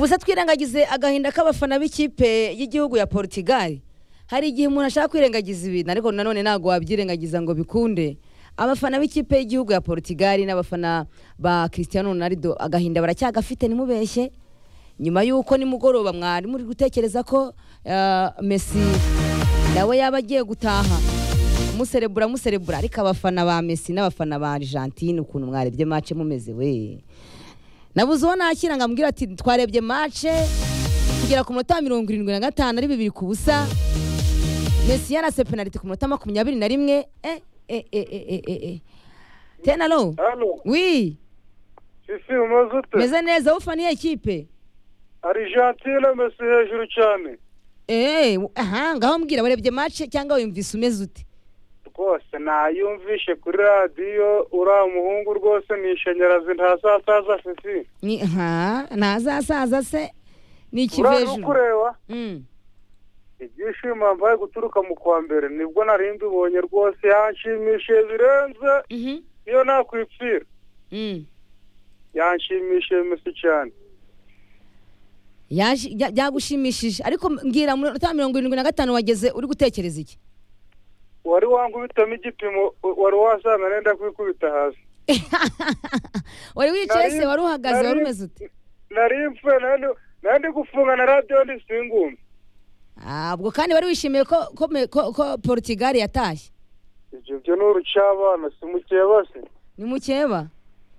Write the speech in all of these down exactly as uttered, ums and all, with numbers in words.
ubuse twirengagize agahinda k'abafana b'ikipe y'igihugu ya Portugal. Hari igihe umuntu ashaka kwirengagiza ibintu ariko nanone ntago wabyirengagiza ngo bikunde. Abafana b'ikipe y'igihugu ya Portugal n'abafana ba Cristiano Ronaldo agahinda baracyagafite nimubeshye. Nyuma yuko nimugoroba mwari muri gutekereza ko uh, Messi nawe yaba agiye gutaha muserebura muserebura ariko abafana ba Messi n'abafana ba Argentine ukuntu mwarebye match mumeze we. Nabuze ubona akira ngambwira ati twarebye match kugera ku munota mirongo irindwi na gatanu ari bibiri ku busa. Messi yarase penalty ku munota makumyabiri na rimwe. Eh eh eh eh eh eh. Tena lo? Allô? Oui. Sisi umazute? Meze neza ufaniye ikipe? Argentine Messi hejuru cyane. Eh, aha ngaho mbwira warebye match cyangwa wumvise umeze ute? Rwose nayumvishe kuri radio ura umuhungu rwose nishanyarazi ntasasaza Sisi. Ni ha nazasaza se ni Ura ikiveju. kureba? Mm. Ibyishimo mbaye guturuka mu kwa mbere nibwo narindi ubonye rwose yanshimishije birenze. Mhm. Iyo nakwipfira. Mm. Yanshimishije Messi cyane. Yaje byagushimishije ariko mbwira mu minota mirongo irindwi na gatanu wageze uri gutekereza iki? Wari wangu bitamo igipimo wari wasanga nenda kwikubita hasi. Wari wicaye se wari uhagaze wari umeze ute? Nari mfe nandi nandi gufunga na radio ndi singumva. Ah, ubwo kandi wari wishimiye ko ko, ko, ko Portugal yatashye. Ibyo byo n'urucabana si mukeba se. Ni mukeba?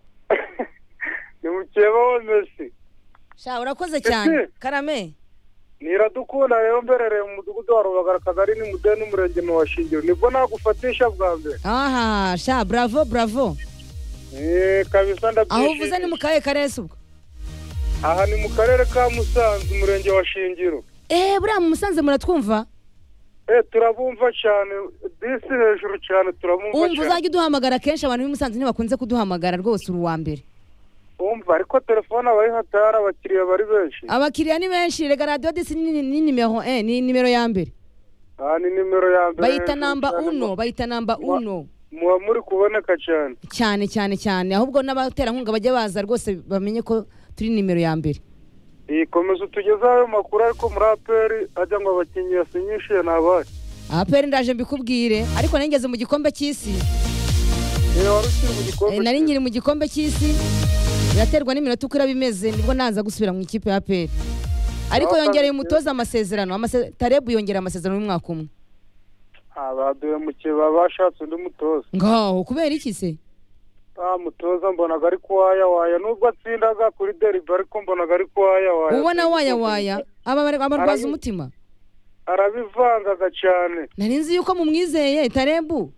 Ni mukeba wa Messi. Sha urakoze cyane. Karame. Niradukunda rero mberere mu mudugudu wa Rubagara Kagari ni mudeni umurenge no washingiro. Nibwo nagufatisha bwa mbere. Aha, sha bravo bravo. Eh kabisa ndabyishimiye. Aho uvuze ni mu kahe karese ubwo? Aha ni mu karere ka Musanze umurenge wa Shingiro. Eh buriya mu Musanze muratwumva? Eh turabumva cyane disi hejuru cyane turabumva cyane. Umva uzajya uduhamagara kenshi abantu b'Umusanze ntibakunze kuduhamagara rwose uru wa mbere. Umva ariko telefone abayihatara abakiriya bari benshi. Abakiriya ni benshi rega radio disi ni, ni numero eh ni numero ya mbere. Ah ni numero ya mbere. Bayita namba uno, bayita namba uno. Muwa muri kuboneka cyane. Cyane cyane cyane ahubwo n'abatera nkunga bajya baza rwose bamenye ko turi numero ya mbere. Iyi komeza tugezayo makuru ariko muri A P R ajya ngo abakinyi yasinyishiye nabaye. A P R ndaje mbikubwire ariko nengeze mu gikombe cy'isi. Eh warukiri mu gikombe. Eh nari nkiri mu gikombe cy'isi. Biraterwa n'iminota uko irabimeze nibwo naza gusubira mu ikipe ya A P R. Ariko yongereye umutoza amasezerano, amasezerano Tarebu yongera amasezerano y'umwaka umwe. Abaduye mu kiba bashatse undi mutoza. Ngaho kubera iki se? Ah mutoza mbonaga ari kwaya waya nubwo atsindaga kuri derby ariko mbonaga ari kwaya waya. Ubona waya waya aba abarwaza umutima. Arabivangaga cyane. Nari nzi yuko mumwizeye Tarebu.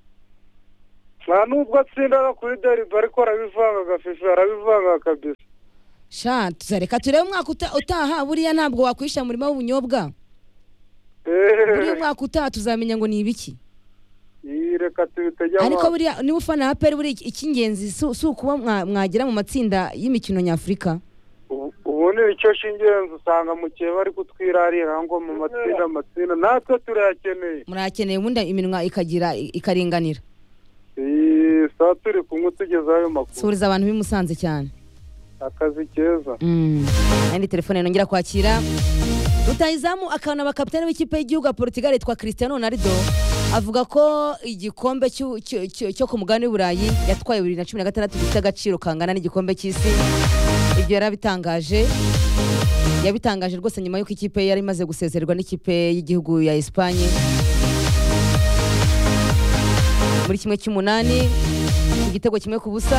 Na nubwo atsindaga kuri derby ariko arabivangaga FIFA arabivangaga kabisa. Sha tuzareka turebe umwaka utaha buriya ntabwo wakwisha murimo w'ubunyobwa. Eh. Buriya umwaka utaha tuzamenya ngo ni ibiki. Reka tubitege amaso. Ariko buriya ni ufana A P R buri icy'ingenzi su kuba mwagira mu matsinda y'imikino nyafrika. Ubundi icyo shingenzi usanga mu kihe bari kutwirarira ngo mu matsinda amatsinda natwe turayakeneye. Murakeneye ubundi iminwa ikagira ikaringanira. Eh saa turi kumwe tugezayo makuru. Suriza abantu bimusanze cyane. Akazi keza. Mm. Andi telefone nongera kwakira. Rutayizamu akana bakapitani w'ikipe y'igihugu ya Portugal yitwa Cristiano Ronaldo avuga ko igikombe cyo cyo ku mugani w'Uburayi yatwaye bibiri na cumi na gatandatu gifite agaciro kangana n'igikombe cy'isi. Ibyo yarabitangaje. Yabitangaje rwose nyuma y'uko ikipe yari imaze gusezererwa n'ikipe y'igihugu ya Espagne. Muri kimwe cy'umunani igitego kimwe ku busa.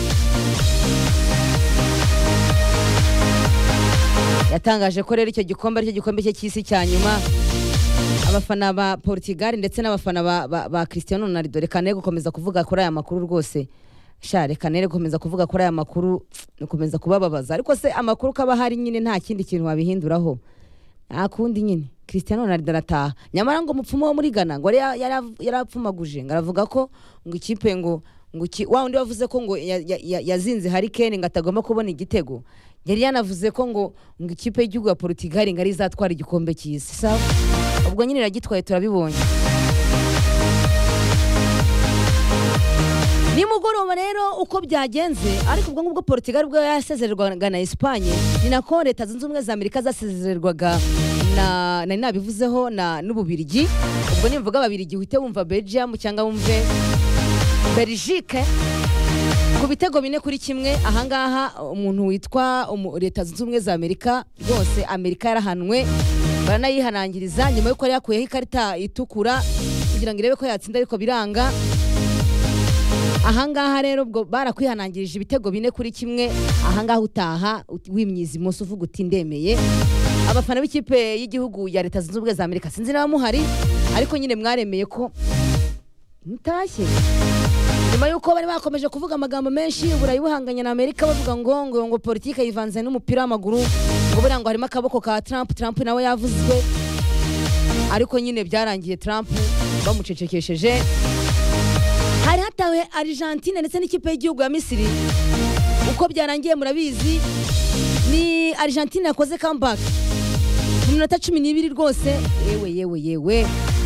Yatangaje ko rero icyo gikombe ari cyo gikombe cye cy'isi cya nyuma. Abafana ba Portugal ndetse n'abafana ba, ba, ba Cristiano Ronaldo reka ne gukomeza kuvuga kuri aya makuru rwose. Sha reka ne gukomeza kuvuga kuri aya makuru nukomeza kubababaza ariko se amakuru kaba hari nyine nta kindi kintu wabihinduraho. Nta kundi nyine Cristiano Ronaldo arataha. Nyamara ngo mupfumo wo muri Ghana ngo yarapfumaguje ngaravuga ko ngo ikipe ngo ngo wa undi wavuze ko ngo yazinze Harry Kane ngatagomba kubona igitego. Yari yanavuze ko ngo ngo ikipe y'igihugu ya Portugal ngari izatwara igikombe cy'isi. Sawa? Ubwo nyine iragitwaye turabibonye. nimugoroba rero uko byagenze ariko ubwo ngubwo Portugal bwo yasezererwaga na Espagne ni nako leta zunze ubumwe za Amerika zasezererwaga na nari nabivuzeho na n'ububirigi ubwo nimvuga ababirigi uhite wumva Belgium cyangwa wumve Belgique ku bitego bine kuri kimwe ahangaha umuntu witwa leta zunze ubumwe za Amerika rwose Amerika yarahanwe baranayihanangiriza nyuma yuko yakuyeho ikarita itukura kugira ngo irebe ko yatsinda ariko biranga ahangaha rero ubwo barakwihanangirije ibitego bine kuri kimwe ahangaha utaha wimyiza imoso uvuga uti ndemeye abafana b'ikipe y'igihugu ya leta zunze ubumwe za Amerika sinzi niba muhari ariko nyine mwaremeye ko mutashye nyuma yuko bari bakomeje kuvuga amagambo menshi Burayi buhanganye na Amerika bavuga ngo ngo ngo politike yivanze n'umupira w'amaguru ngo buriya ngo harimo akaboko ka Trump Trump nawe yavuzwe ariko nyine byarangiye Trump bamucecekesheje hari hatawe Argentine ndetse n'ikipe y'igihugu ya Misiri uko byarangiye murabizi ni Argentine yakoze comeback mu minota cumi n'ibiri rwose yewe yewe yewe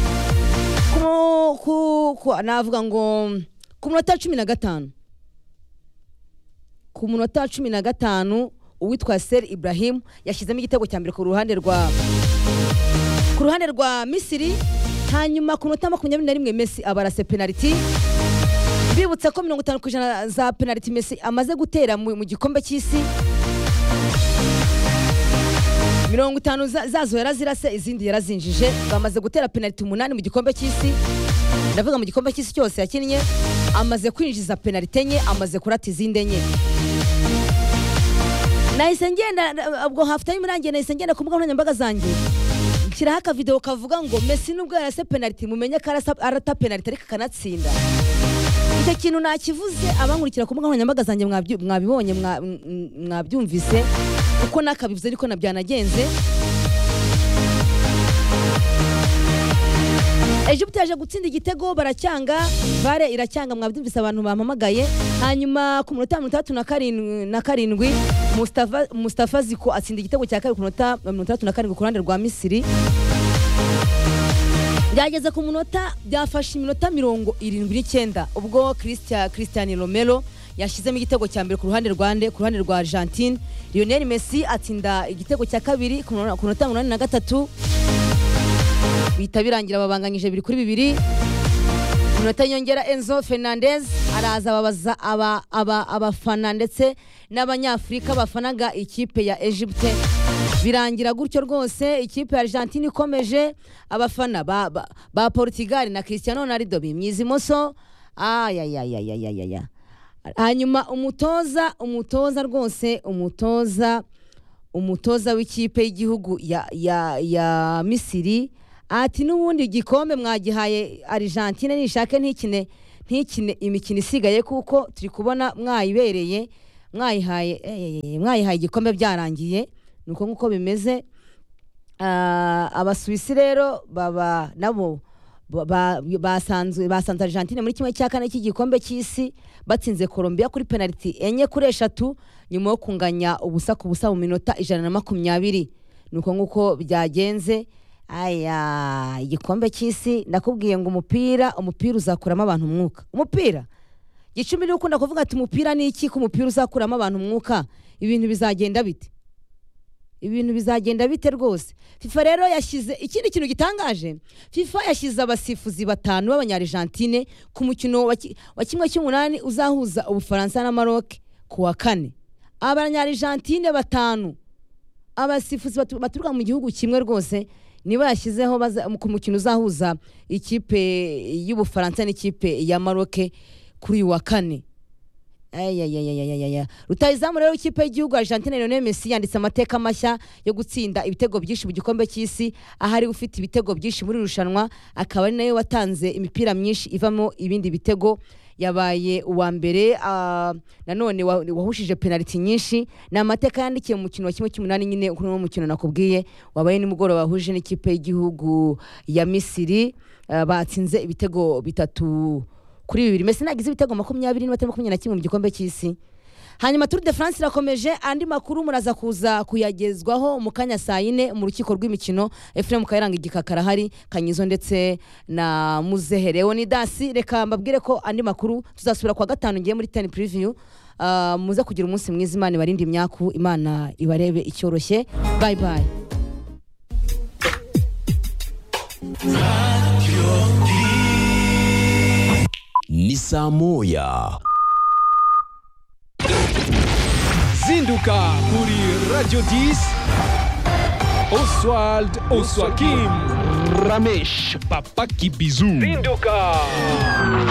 ku ku navuga ngo ku munota cumi na gatanu ku munota cumi na gatanu uwitwa Ser Ibrahim yashyizemo igitego cya mbere ku ruhande rwa ku ruhande rwa Misiri hanyuma ku munota makumyabiri na rimwe Messi abarase penalty bibutse ko mirongo itanu ku ijana za penalty Messi amaze gutera mu gikombe cy'isi mirongo itanu zazo yarazirase izindi yarazinjije bamaze gutera penalty umunani mu gikombe cy'isi ndavuga mu gikombe cy'isi cyose yakinnye amaze kwinjiza penalty enye amaze kurata izindi enye nahise ngenda ubwo half time irangiye nahise ngenda ku mbuga nkoranyambaga zanjye nshyiraho akavideo kavuga ngo Messi nubwo yarase penalty mumenye ko arata penalty ariko akanatsinda icyo kintu nakivuze abankurikira ku mbuga nkoranyambaga zanjye mwabibonye mwabyumvise uko nakabivuze ariko nabyanagenze Egypt yaje gutsinda igitego baracyanga bare iracyanga mwabyumvise abantu bampamagaye hanyuma ku munota mirongo itandatu na karindwi Mustafa Mustafa Ziko atsinda igitego cya kabiri ku munota mirongo itandatu na karindwi ku ruhande rwa Misiri byageze ku munota byafashe iminota mirongo irindwi n'icyenda ubwo Cristiano Cristiano Romero yashyizemo igitego cya mbere ku ruhande rwande ku ruhande rwa Argentine Lionel Messi atsinda igitego cya kabiri ku munota mirongo inani na gatatu bita birangira babanganyije bibiri kuri bibiri minota nyongera Enzo Fernandez araza babaza aba aba abafana ndetse n'abanyafrika bafanaga ikipe ya Egypt birangira gutyo rwose ikipe ya Argentine ikomeje abafana ba, ba, ba Portugal na Cristiano Ronaldo bimyiza imoso ayayayayayaya hanyuma umutoza umutoza rwose umutoza umutoza w'ikipe y'igihugu ya ya ya Misiri ati nubundi igikombe mwagihaye Argentine nishake ntikine ntikine imikino isigaye kuko turi kubona mwayibereye mwayihaye eh, mwayihaye igikombe byarangiye nuko nkuko bimeze abasuwisi rero baba nabo basanzwe basanze Argentine muri kimwe cya kane cy'igikombe cy'isi batsinze Colombia kuri penalty enye kuri eshatu nyuma yo kunganya ubusa ku busa mu minota ijana na makumyabiri nuko nkuko byagenze aya igikombe cy'isi ndakubwiye ngo umupira umupira uzakuramo abantu umwuka umupira gicumi ni ukunda kuvuga ati umupira ni iki ko umupira uzakuramo abantu umwuka ibintu bizagenda bite ibintu bizagenda bite rwose FIFA rero yashyize ikindi kintu gitangaje FIFA yashyize abasifuzi batanu b'Abanyargentine ku mukino wa kimwe cy'umunani uzahuza Ubufaransa na Maroc ku wa kane Abanyargentine batanu abasifuzi baturuka mu gihugu kimwe rwose niba yashyizeho ku mukino uzahuza ikipe y'Ubufaransa n'ikipe ya Maroc kuri wa kane ayayayayayaya rutayizamu rero ikipe y'igihugu Argentine Lionel Messi yanditse amateka mashya yo gutsinda ibitego byinshi mu gikombe cy'isi ahari ufite ibitego byinshi muri rushanwa akaba ari nayo watanze imipira myinshi ivamo ibindi bitego yabaye uwa mbere uh, nanone wahushije penalty nyinshi na amateka yandikiye mu mukino wa kimwe cy'umunani nyine kuri no mukino nakubwiye wabaye nimugoro bahuje n'ikipe y'igihugu ya Misiri uh, batsinze ibitego bitatu kuri bibiri Messi nagize ibitego makumyabiri n'ibitego makumyabiri na kimwe mu gikombe cy'isi hanyuma Tour de France irakomeje andi makuru muraza kuza kuyagezwaho mu kanya saa yine mu rukiko rw'imikino Ephraim Kayiranga igikakara hari Kanyizo ndetse na Muzehe Leonidas reka mbabwire ko andi makuru tuzasubira kwa gatanu ngiye muri ten preview uh, muze kugira umunsi mwiza Imana ibarinde imyaku Imana ibarebe icyoroshye bye bye ni saa moya Zinduka kuri Radio dix Oswald Oswakim Ramesh Papa Kibizu Zinduka